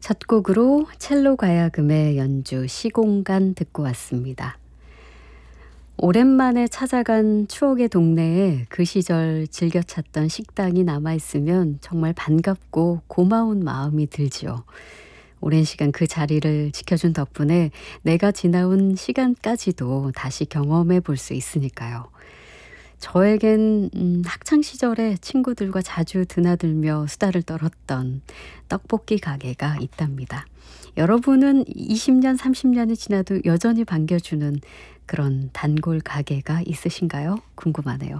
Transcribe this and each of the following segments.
첫 곡으로 첼로 가야금의 연주 시공간 듣고 왔습니다. 오랜만에 찾아간 추억의 동네에 그 시절 즐겨 찾던 식당이 남아있으면 정말 반갑고 고마운 마음이 들지요. 오랜 시간 그 자리를 지켜준 덕분에 내가 지나온 시간까지도 다시 경험해 볼 수 있으니까요. 저에겐 학창시절에 친구들과 자주 드나들며 수다를 떨었던 떡볶이 가게가 있답니다. 여러분은 20년, 30년이 지나도 여전히 반겨주는 그런 단골 가게가 있으신가요? 궁금하네요.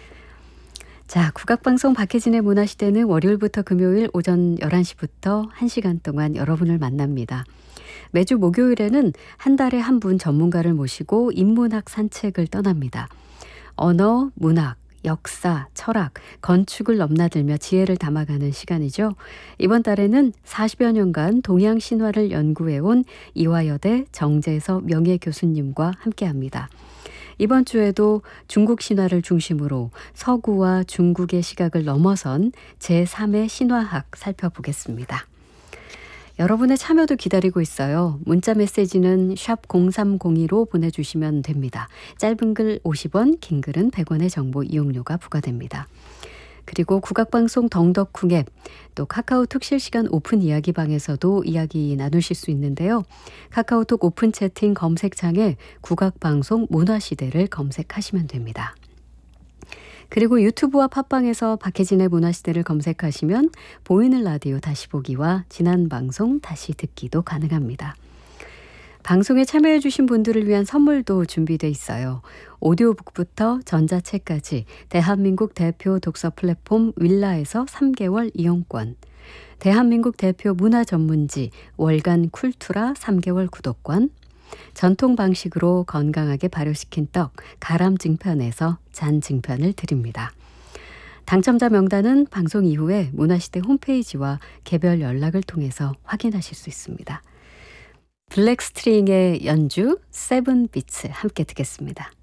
자, 국악방송 박혜진의 문화시대는 월요일부터 금요일 오전 11시부터 1시간 동안 여러분을 만납니다. 매주 목요일에는 한 달에 한 분 전문가를 모시고 인문학 산책을 떠납니다. 언어, 문학, 역사, 철학, 건축을 넘나들며 지혜를 담아가는 시간이죠. 이번 달에는 40여 년간 동양 신화를 연구해온 이화여대 정재서 명예교수님과 함께합니다. 이번 주에도 중국 신화를 중심으로 서구와 중국의 시각을 넘어선 제3의 신화학 살펴보겠습니다. 여러분의 참여도 기다리고 있어요. 문자 메시지는 샵 0302로 보내주시면 됩니다. 짧은 글 50원, 긴 글은 100원의 정보 이용료가 부과됩니다. 그리고 국악방송 덩덕쿵 앱, 또 카카오톡 실시간 오픈 이야기방에서도 이야기 나누실 수 있는데요. 카카오톡 오픈 채팅 검색창에 국악방송 문화시대를 검색하시면 됩니다. 그리고 유튜브와 팟빵에서 박혜진의 문화시대를 검색하시면 보이는 라디오 다시 보기와 지난 방송 다시 듣기도 가능합니다. 방송에 참여해 주신 분들을 위한 선물도 준비돼 있어요. 오디오북부터 전자책까지 대한민국 대표 독서 플랫폼 윌라에서 3개월 이용권, 대한민국 대표 문화 전문지 월간 쿨투라 3개월 구독권, 전통 방식으로 건강하게 발효시킨 떡 가람증편에서 잔증편을 드립니다. 당첨자 명단은 방송 이후에 문화시대 홈페이지와 개별 연락을 통해서 확인하실 수 있습니다. 블랙스트링의 연주 세븐비츠 함께 듣겠습니다.